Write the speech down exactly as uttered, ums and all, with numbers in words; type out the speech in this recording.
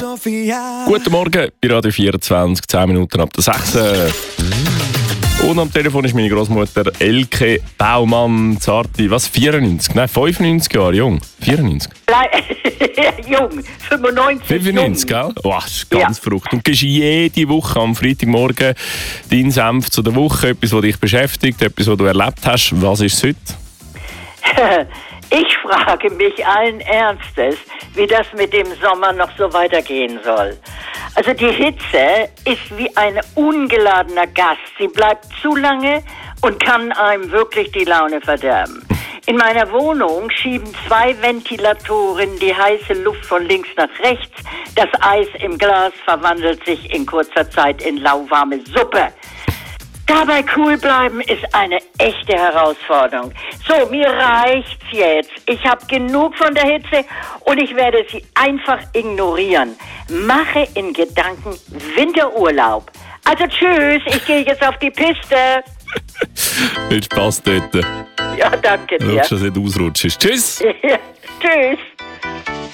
Guten Morgen, bei Radio vierundzwanzig, zehn Minuten ab der sechs. Und am Telefon ist meine Großmutter Elke Baumann Zarti. Was, vierundneunzig? Nein, fünfundneunzig Jahre jung. vierundneunzig? Jung, fünfundneunzig. fünfundneunzig, gell? Oh, das ist ganz ja. verrückt. Und gibst jede Woche am Freitagmorgen deinen Senf zu der Woche, etwas, was dich beschäftigt, etwas, was du erlebt hast. Was ist es heute? Ich frage mich allen Ernstes, wie das mit dem Sommer noch so weitergehen soll. Also die Hitze ist wie ein ungeladener Gast. Sie bleibt zu lange und kann einem wirklich die Laune verderben. In meiner Wohnung schieben zwei Ventilatoren die heiße Luft von links nach rechts. Das Eis im Glas verwandelt sich in kurzer Zeit in lauwarme Suppe. Dabei cool bleiben ist eine echte Herausforderung. So, mir reicht's jetzt. Ich habe genug von der Hitze und ich werde sie einfach ignorieren. Mache in Gedanken Winterurlaub. Also tschüss, ich gehe jetzt auf die Piste. Viel Spaß dort. Ja, danke dir. Schau, dass du nicht ausrutschst. Tschüss. Ja, tschüss.